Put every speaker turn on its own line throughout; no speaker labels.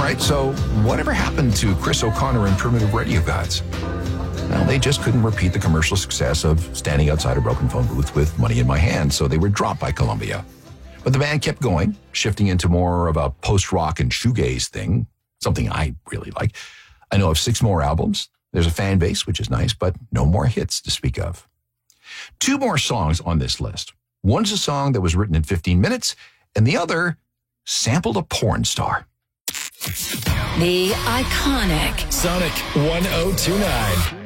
right, so whatever happened to Chris O'Connor and Primitive Radio Gods? Well, they just couldn't repeat the commercial success of standing outside a broken phone booth with money in my hand, so they were dropped by Columbia. But the band kept going, shifting into more of a post-rock and shoegaze thing, something I really like. I know of 6 more albums. There's a fan base, which is nice, but no more hits to speak of. 2 more songs on this list. One's a song that was written in 15 minutes, and the other sampled a porn star.
The iconic
Sonic 1029.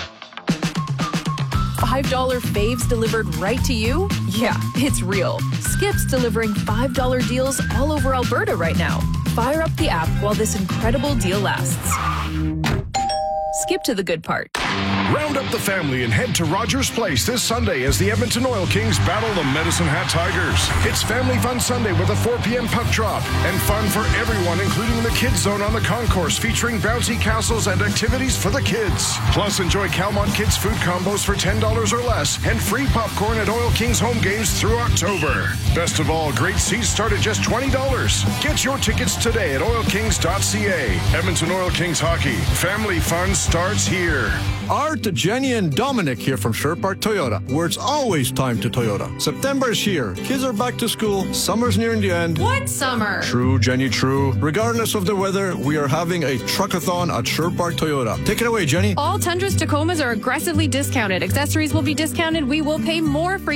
$5 faves delivered right to you? Yeah, it's real. Skip's delivering $5 deals all over Alberta right now. Fire up the app while this incredible deal lasts. Skip to the good part.
Round up the family and head to Rogers Place this Sunday as the Edmonton Oil Kings battle the Medicine Hat Tigers. It's Family Fun Sunday with a 4 p.m. puck drop and fun for everyone, including the Kids Zone on the concourse featuring bouncy castles and activities for the kids. Plus, enjoy Calmont Kids food combos for $10 or less and free popcorn at Oil Kings home games through October. Best of all, great seats start at just $20. Get your tickets today at oilkings.ca. Edmonton Oil Kings Hockey. Family fun starts here.
Art, Jenny, and Dominic here from Sherwood Park Toyota, where it's always time to Toyota. September is here. Kids are back to school. Summer's nearing the end.
What summer?
True, Jenny, true. Regardless of the weather, we are having a truckathon at Sherwood Park Toyota. Take it away, Jenny.
All Tundras Tacomas are aggressively discounted. Accessories will be discounted. We will pay more for